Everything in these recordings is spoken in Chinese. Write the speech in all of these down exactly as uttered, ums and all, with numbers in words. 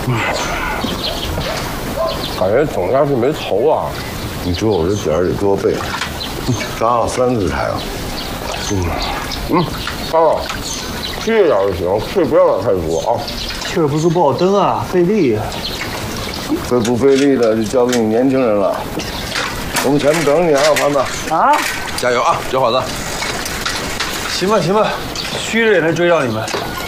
感觉整下去没头啊！ 你说我这点儿得多背，扎了三次柴啊！ 嗯嗯，爸爸，轻一点就行，气不要太足啊。 气儿不足不好蹬啊，费力呀。 费不费力的就交给你年轻人了。我们前面等你啊，盘子。 啊！ 加油啊，小伙子！ 行吧行吧，虚着也能追到你们。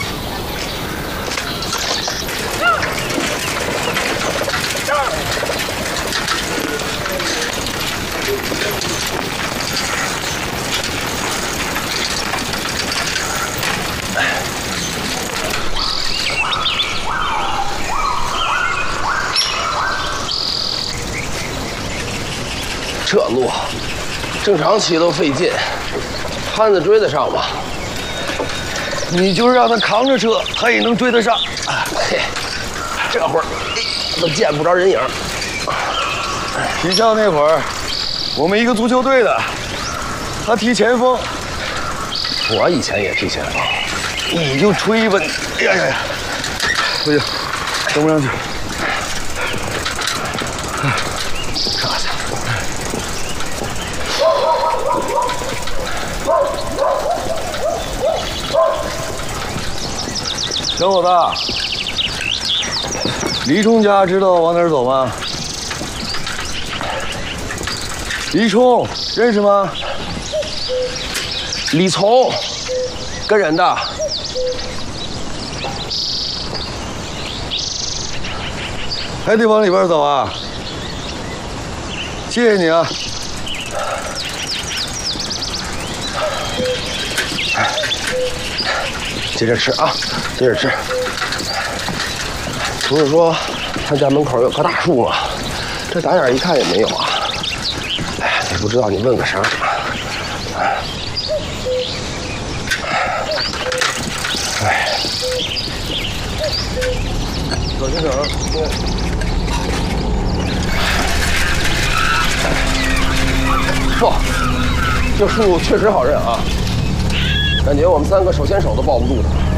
这路正常骑都费劲，汉子追得上吗？ 你就是让他扛着车，他也能追得上。 嘿，这会儿都见不着人影。 学校那会儿，我们一个足球队的，他踢前锋， 我以前也踢前锋， 你就吹吧。哎呀呀呀！不行，登不上去。 上去。 小伙子，李冲家知道往哪儿走吗？李冲认识吗？ 李从，跟人的。 还得往里边走啊！谢谢你啊！ 接着吃啊，接着吃。不是说他家门口有棵大树吗？这打眼一看也没有啊。哎，也不知道你问个啥。哎，小心点啊！不，这树确实好认啊。感觉我们三个手牵手都抱不住他。